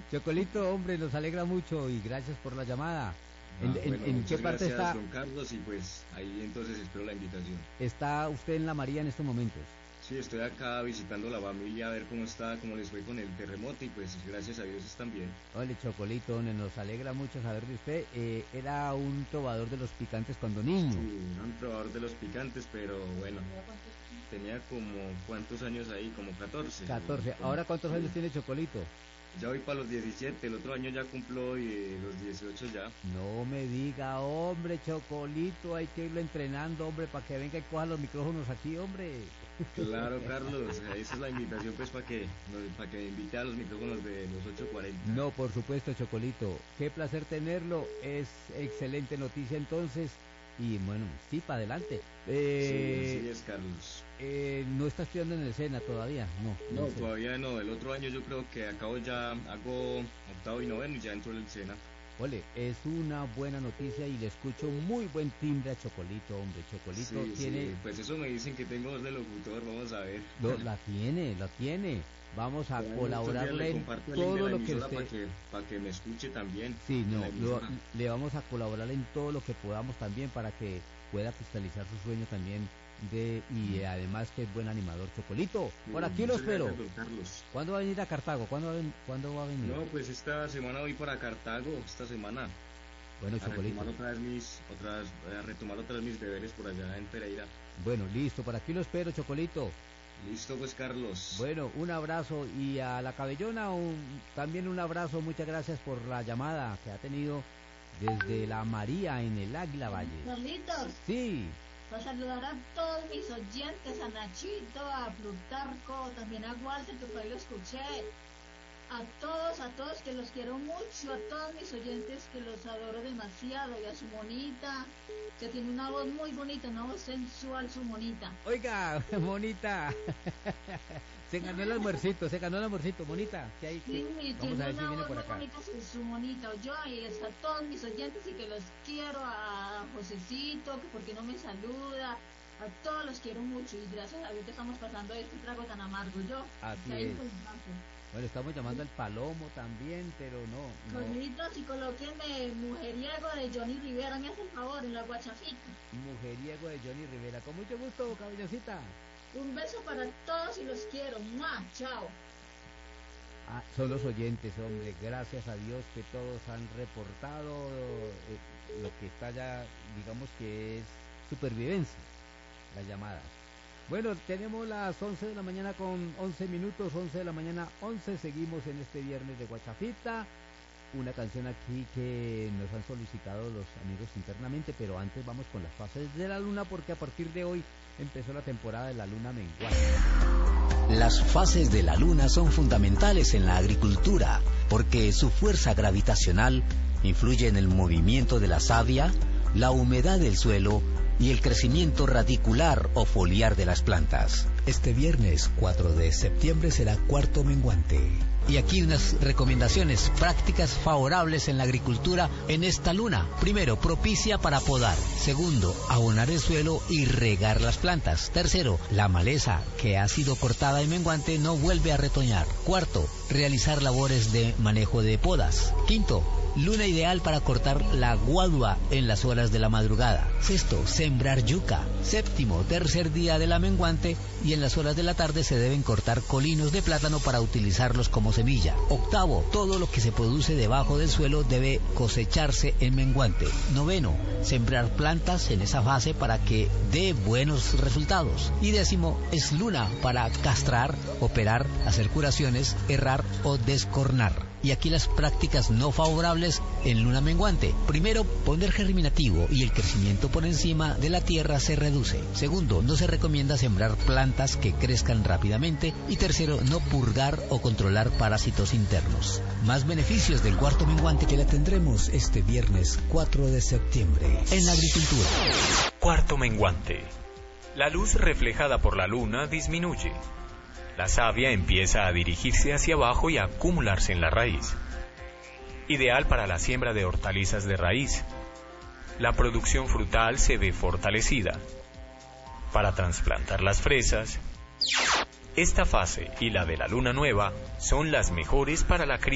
Chocolito, hombre, nos alegra mucho y gracias por la llamada. ¿En qué Muchas parte gracias, está? don Carlos, y pues ahí entonces espero la invitación. ¿Está usted en La María en estos momentos? Sí, estoy acá visitando la familia a ver cómo está, cómo les fue con el terremoto y pues gracias a Dios están bien. Ole, Chocolito, nos alegra mucho saber de usted. Era un trovador de los picantes cuando niño. Sí, un probador de los picantes, pero bueno, tenía como, ¿cuántos años ahí? Como 14. 14. ¿Ahora cuántos años tiene Chocolito? Ya voy para los 17, el otro año ya cumplo los 18 ya. No me diga, hombre, Chocolito, hay que irlo entrenando, hombre, para que venga y coja los micrófonos aquí, hombre. Claro, Carlos, esa es la invitación pues para que me invite a los micrófonos de los 8:40. No, por supuesto, Chocolito. Qué placer tenerlo. Es excelente noticia entonces. Y bueno, sí, para adelante. Sí, así es, Carlos. ¿No está estudiando en el SENA todavía? No. No, todavía no. El otro año yo creo que acabo ya, hago octavo y noveno y ya entro en el SENA. Ole, es una buena noticia y le escucho muy buen timbre a Chocolito, hombre. Chocolito Sí, tiene... sí, pues eso me dicen que tengo voz de locutor, vamos a ver. No, la tiene. Vamos a Bueno, colaborarle en comparto el link de todo la lo que emisora usted... para que me escuche también. Sí, en no, la emisora. le vamos a colaborar en todo lo que podamos también para que pueda cristalizar su sueño también y además que es buen animador. Chocolito, por aquí lo Muchas espero. gracias, don Carlos. ¿Cuándo va a venir a Cartago? ¿Cuándo va a venir? No, pues esta semana voy para Cartago, esta semana. Bueno, A Chocolito. retomar otra vez mis deberes por allá en Pereira. Bueno, listo, por aquí lo espero, Chocolito. Listo, pues, Carlos. Bueno, un abrazo y a la Cabellona también un abrazo. Muchas gracias por la llamada que ha tenido desde La María en el Águila Valle. Carlitos, Sí, para saludar a todos mis oyentes, a Nachito, a Plutarco, también a Walter, que por ahí lo escuché. A todos que los quiero mucho, a todos mis oyentes que los adoro demasiado, y a su monita, que tiene una voz muy bonita, una voz sensual, su monita. oiga, monita. Se ganó el almuercito, monita. ¿Qué hay? Sí, Vamos tiene a ver si una viene voz por muy acá. bonita, su monita. Yo y a todos mis oyentes y que los quiero, a Josecito, que porque no me saluda. A todos los quiero mucho y gracias a Dios que estamos pasando este trago tan amargo. Así ahí es. pues, bajo. Bueno, estamos llamando al Palomo también, pero no. Carlitos, y colóquenme Mujeriego de Johnny Rivera, me hace el favor, en la guachafita. Mujeriego de Johnny Rivera. Con mucho gusto, cabelloncita. Un beso para todos y los quiero. ¡Mua! Chao. Ah, son los oyentes, hombre. Gracias a Dios que todos han reportado lo que está ya, digamos que es supervivencia, las llamadas. Bueno, tenemos las 11 de la mañana con 11 minutos, 11 de la mañana 11, seguimos en este viernes de Guachafita, una canción aquí que nos han solicitado los amigos internamente, pero antes vamos con las fases de la luna porque a partir de hoy empezó la temporada de la luna menguante. Las fases de la luna son fundamentales en la agricultura porque su fuerza gravitacional influye en el movimiento de la savia, la humedad del suelo y el crecimiento radicular o foliar de las plantas. Este viernes 4 de septiembre será cuarto menguante. Y aquí unas recomendaciones prácticas favorables en la agricultura en esta luna. Primero, propicia para podar. Segundo, abonar el suelo y regar las plantas. Tercero, la maleza que ha sido cortada en menguante no vuelve a retoñar. Cuarto, realizar labores de manejo de podas. Quinto, luna ideal para cortar la guadua en las horas de la madrugada. Sexto, sembrar yuca. Séptimo, tercer día de la menguante y en las horas de la tarde se deben cortar colinos de plátano para utilizarlos como semilla. Octavo, todo lo que se produce debajo del suelo debe cosecharse en menguante. Noveno, sembrar plantas en esa fase para que dé buenos resultados. Y décimo, es luna para castrar, operar, hacer curaciones, errar o descornar. Y aquí las prácticas no favorables en luna menguante. Primero, poner germinativo y el crecimiento por encima de la tierra se reduce. Segundo, no se recomienda sembrar plantas que crezcan rápidamente. Y tercero, no purgar o controlar parásitos internos. Más beneficios del cuarto menguante que la tendremos este viernes 4 de septiembre en la agricultura. Cuarto menguante. La luz reflejada por la luna disminuye. La savia empieza a dirigirse hacia abajo y a acumularse en la raíz. Ideal para la siembra de hortalizas de raíz. La producción frutal se ve fortalecida. Para trasplantar las fresas. Esta fase y la de la luna nueva son las mejores para la cría